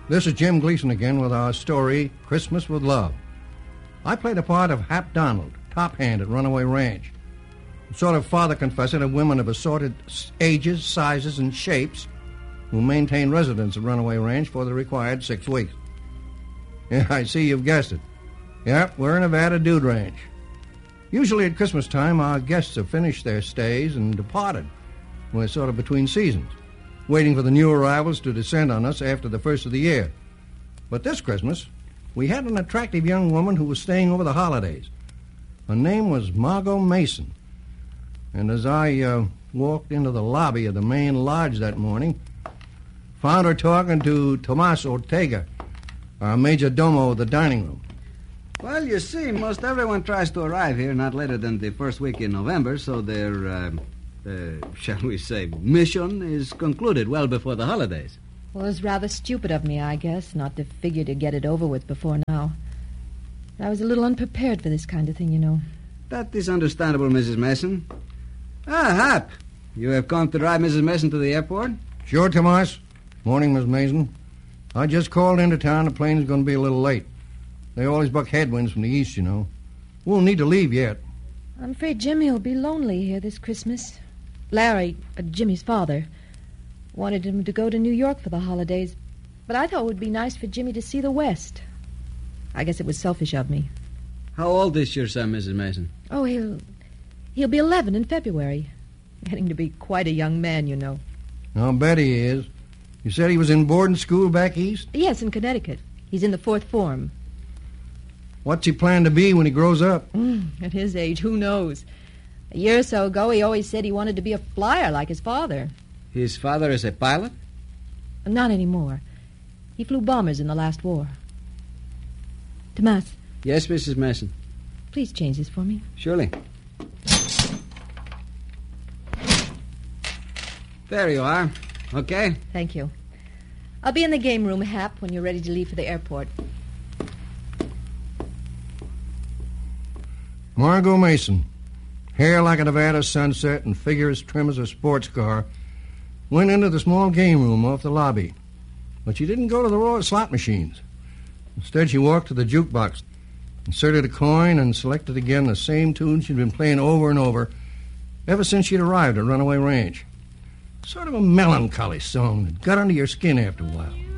This is Jim Gleason again with our story, Christmas with Love. I played the part of Hap Donald, top hand at Runaway Ranch, sort of father confessor to women of assorted ages, sizes, and shapes who maintain residence at Runaway Ranch for the required 6 weeks. Yeah, I see you've guessed it. Yep, we're in Nevada Dude Ranch. Usually at Christmas time, our guests have finished their stays and departed. We're sort of between seasons, waiting for the new arrivals to descend on us after the first of the year. But this Christmas, we had an attractive young woman who was staying over the holidays. Her name was Margot Mason. And as I walked into the lobby of the main lodge that morning, found her talking to Tomas Ortega, our major domo of the dining room. Well, you see, most everyone tries to arrive here not later than the first week in November, so their, shall we say, mission is concluded well before the holidays. Well, it's rather stupid of me, I guess, not to figure to get it over with before now. I was a little unprepared for this kind of thing, you know. That is understandable, Mrs. Mason. Ah, Hap, you have come to drive Mrs. Mason to the airport? Sure, Tomas. Morning, Miss Mason. I just called into town. The plane's going to be a little late. They always buck headwinds from the east, you know. Won't need to leave yet. I'm afraid Jimmy will be lonely here this Christmas. Larry, Jimmy's father, wanted him to go to New York for the holidays, but I thought it would be nice for Jimmy to see the West. I guess it was selfish of me. How old is your son, Mrs. Mason? Oh, he'll be 11 in February. Getting to be quite a young man, you know. I'll bet he is. You said he was in boarding school back east? Yes, in Connecticut. He's in the 4th form. What's he plan to be when he grows up? At his age, who knows? A year or so ago, he always said he wanted to be a flyer like his father. His father is a pilot? Not anymore. He flew bombers in the last war. Tomas. Yes, Mrs. Mason. Please change this for me. Surely. There you are. Okay? Thank you. I'll be in the game room, Hap, when you're ready to leave for the airport. Margot Mason, hair like a Nevada sunset and figure as trim as a sports car, went into the small game room off the lobby. But she didn't go to the row of slot machines. Instead, she walked to the jukebox, inserted a coin, and selected again the same tune she'd been playing over and over ever since she'd arrived at Runaway Ranch. Sort of a melancholy song that got under your skin after a while.